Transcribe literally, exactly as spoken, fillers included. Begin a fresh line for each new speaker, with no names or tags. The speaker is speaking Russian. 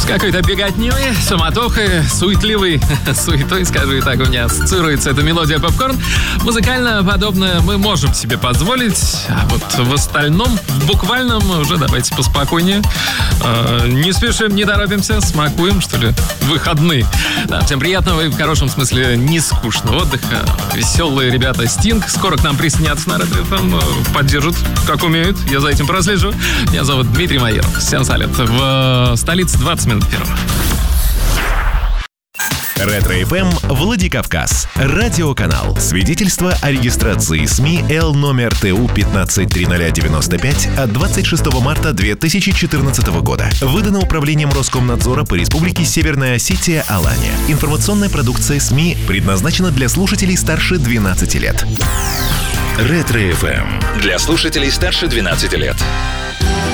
С какой-то беготней, суматохой, суетливой суетой, скажу и так, у меня ассоциируется эта мелодия «Попкорн». Музыкально подобное мы можем себе позволить, а вот в остальном, в буквальном, уже давайте поспокойнее. Э, не спешим, не торопимся, смакуем, что ли, выходные. Да, всем приятного и в хорошем смысле не скучного отдыха. Веселые ребята Стинг скоро к нам присоединятся на Ретро эф эм, поддержат, как умеют, я за этим прослежу. Меня зовут Дмитрий Майеров. Всем салют. В столице двадцать минут первого.
Ретро эф эм Владикавказ. Радиоканал. Свидетельство о регистрации СМИ Л номер Т У пятнадцать триста девяносто пять от двадцать шестого марта две тысячи четырнадцатого года. Выдано Управлением Роскомнадзора по Республике Северная Осетия Алания. Информационная продукция СМИ предназначена для слушателей старше двенадцати лет. Ретро эф эм. Для слушателей старше двенадцати лет.